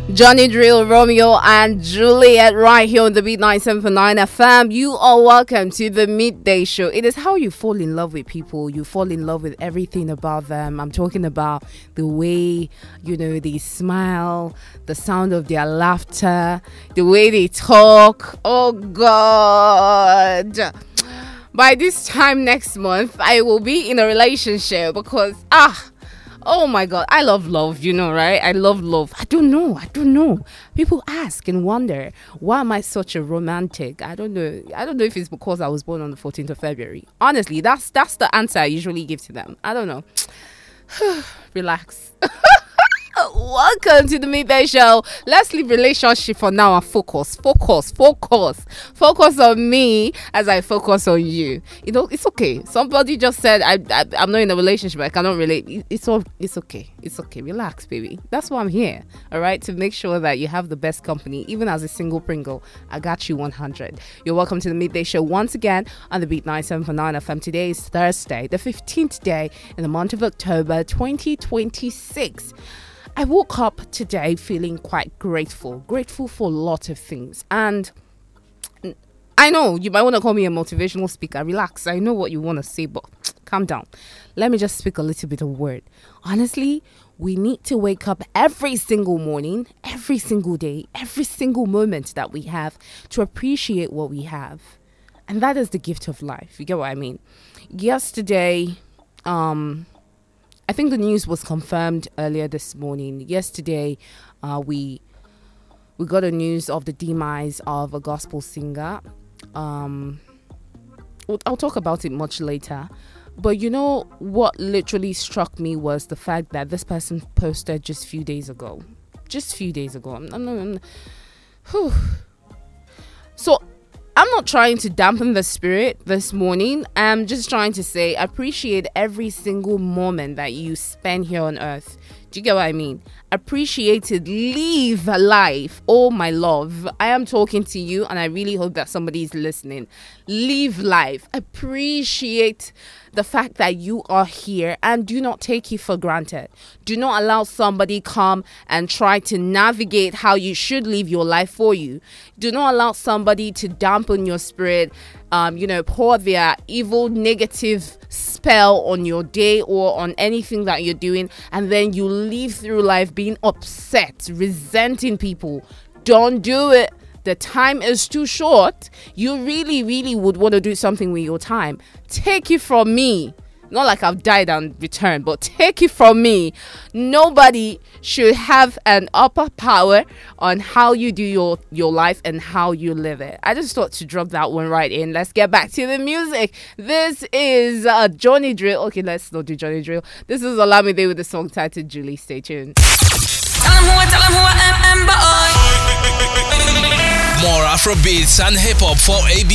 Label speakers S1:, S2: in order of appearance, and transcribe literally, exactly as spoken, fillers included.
S1: Johnny Drill, Romeo and Juliet right here on the Beat ninety-seven point nine F M. You are welcome to the Midday Show. It is how you fall in love with people. You fall in love with everything about them. I'm talking about the way, you know, they smile, the sound of their laughter, the way they talk. Oh, God. By this time next month, I will be in a relationship because, ah, oh my God, I love love, you know, right? I love love. I don't know. I don't know. People ask and wonder, why am I such a romantic? I don't know. I don't know if it's because I was born on the fourteenth of February. Honestly, that's that's the answer I usually give to them. I don't know. Relax. Welcome to the Midday Show. Let's leave relationship for now and focus, focus, focus, focus on me as I focus on you. You know, it's okay. Somebody just said I, I I'm not in a relationship. I cannot relate. It's all. It's okay. It's okay. Relax, baby. That's why I'm here. All right, to make sure that you have the best company, even as a single Pringle. I got you one hundred. You're welcome to the Midday Show once again on the Beat ninety-seven point nine F M. Today is Thursday, the fifteenth day in the month of October, twenty twenty-six. I woke up today feeling quite grateful, grateful for a lot of things. And I know you might want to call me a motivational speaker. Relax. I know what you want to say, but calm down. Let me just speak a little bit of word. Honestly, we need to wake up every single morning, every single day, every single moment that we have to appreciate what we have. And that is the gift of life. You get what I mean? Yesterday, um... I think the news was confirmed earlier this morning. Yesterday, uh, we we got a news of the demise of a gospel singer. Um, I'll talk about it much later. But you know what literally struck me was the fact that this person posted just a few days ago. Just a few days ago. I'm, I'm, I'm, whew. So I'm not trying to dampen the spirit this morning. I'm just trying to say appreciate every single moment that you spend here on earth. Do you get what I mean? Appreciate it. Live life. Oh, my love. I am talking to you and I really hope that somebody is listening. Live life. Appreciate the fact that you are here and do not take it for granted. Do not allow somebody come and try to navigate how you should live your life for you. Do not allow somebody to dampen your spirit, um, you know, pour their evil, negative spell on your day or on anything that you're doing, and then you live through life being upset, resenting people. Don't do it. The time is too short. You really, really would want to do something with your time. Take it from me. Not like I've died and returned, but take it from me. Nobody should have an upper power on how you do your, your life and how you live it. I just thought to drop that one right in. Let's get back to the music. This is uh, Johnny Drill. Okay, let's not do Johnny Drill. This is Olamide with the song titled Julie. Stay tuned.
S2: Tell them who I, tell them who I am, boy.
S3: More Afro beats and hip hop for A B